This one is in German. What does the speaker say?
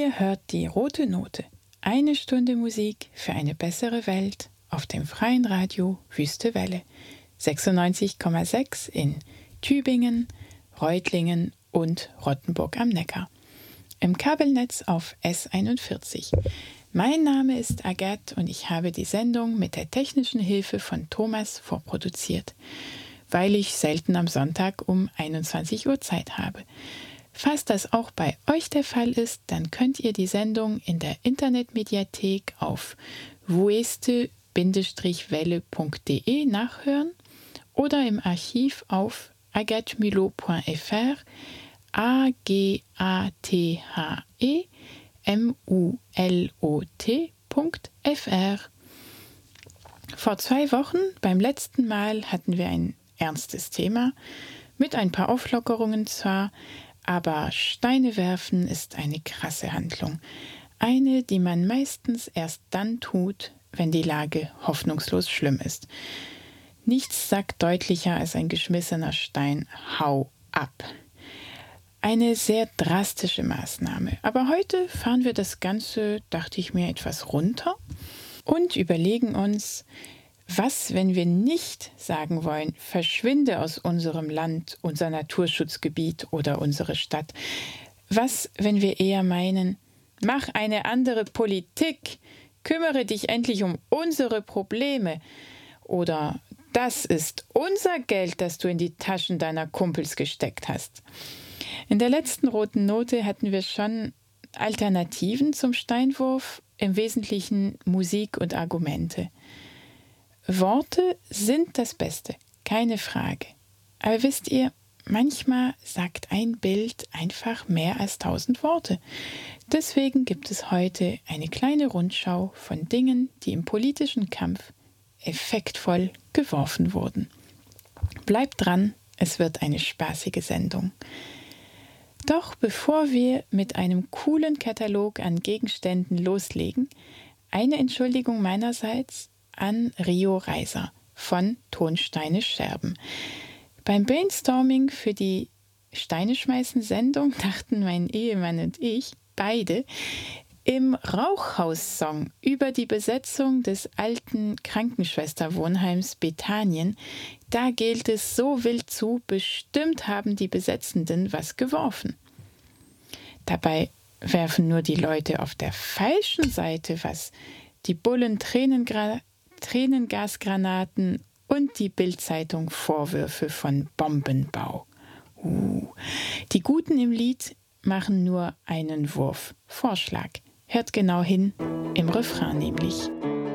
Ihr hört die rote Note. 1 Stunde Musik für eine bessere Welt auf dem freien Radio Wüste Welle. 96,6 in Tübingen, Reutlingen und Rottenburg am Neckar. Im Kabelnetz auf S41. Mein Name ist Agathe und ich habe die Sendung mit der technischen Hilfe von Thomas vorproduziert, weil ich selten am Sonntag um 21 Uhr Zeit habe. Falls das auch bei euch der Fall ist, dann könnt ihr die Sendung in der Internetmediathek auf wueste-welle.de nachhören oder im Archiv auf agathemulot.fr agathemulot.fr. Vor 2 Wochen, beim letzten Mal, hatten wir ein ernstes Thema, mit ein paar Auflockerungen zwar, aber Steine werfen ist eine krasse Handlung. Eine, die man meistens erst dann tut, wenn die Lage hoffnungslos schlimm ist. Nichts sagt deutlicher als ein geschmissener Stein: Hau ab! Eine sehr drastische Maßnahme. Aber heute fahren wir das Ganze, dachte ich mir, etwas runter und überlegen uns, was, wenn wir nicht sagen wollen, verschwinde aus unserem Land, unser Naturschutzgebiet oder unsere Stadt? Was, wenn wir eher meinen, mach eine andere Politik, kümmere dich endlich um unsere Probleme? Oder das ist unser Geld, das du in die Taschen deiner Kumpels gesteckt hast. In der letzten roten Note hatten wir schon Alternativen zum Steinwurf, im Wesentlichen Musik und Argumente. Worte sind das Beste, keine Frage. Aber wisst ihr, manchmal sagt ein Bild einfach mehr als 1000 Worte. Deswegen gibt es heute eine kleine Rundschau von Dingen, die im politischen Kampf effektvoll geworfen wurden. Bleibt dran, es wird eine spaßige Sendung. Doch bevor wir mit einem coolen Katalog an Gegenständen loslegen, eine Entschuldigung meinerseits an Rio Reiser von Tonsteine Scherben. Beim Brainstorming für die Steine-schmeißen-Sendung dachten mein Ehemann und ich beide, im Rauchhaus-Song über die Besetzung des alten Krankenschwesterwohnheims Bethanien, da gilt es so wild zu, bestimmt haben die Besetzenden was geworfen. Dabei werfen nur die Leute auf der falschen Seite was. Die Bullen Tränengasgranaten und die Bild-Zeitung Vorwürfe von Bombenbau. Die Guten im Lied machen nur einen Wurf. Vorschlag. Hört genau hin, im Refrain nämlich.